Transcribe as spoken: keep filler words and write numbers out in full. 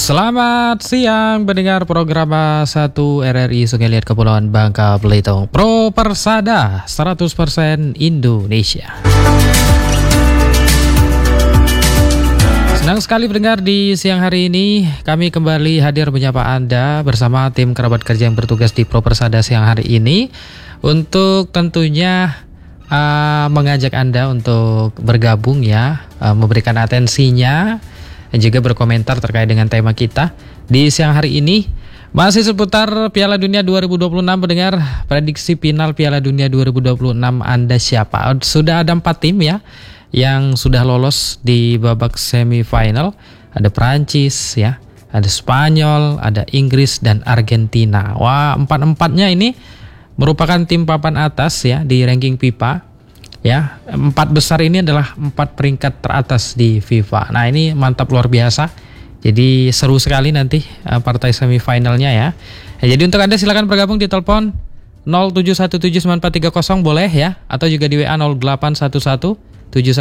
Selamat siang pendengar program satu R R I Sungai Liat Kepulauan Bangka Belitung. Pro Persada seratus persen Indonesia. Senang sekali mendengar di siang hari ini kami kembali hadir menyapa Anda bersama tim kerabat kerja yang bertugas di Pro Persada siang hari ini untuk tentunya uh, mengajak Anda untuk bergabung ya, uh, memberikan atensinya dan juga berkomentar terkait dengan tema kita di siang hari ini. Masih seputar Piala Dunia dua ribu dua puluh enam pendengar, prediksi final Piala Dunia dua ribu dua puluh enam Anda siapa? Sudah ada empat tim ya yang sudah lolos di babak semifinal. Ada Prancis ya, ada Spanyol, ada Inggris dan Argentina. Wah, empat-empatnya ini merupakan tim papan atas ya di ranking FIFA. Ya, empat besar ini adalah empat peringkat teratas di FIFA. Nah, ini mantap luar biasa. Jadi seru sekali nanti uh, partai semifinalnya ya. Ya. Jadi untuk Anda silakan bergabung di telepon nol tujuh satu tujuh sembilan empat tiga nol boleh ya, atau juga di W A nol delapan satu satu tujuh satu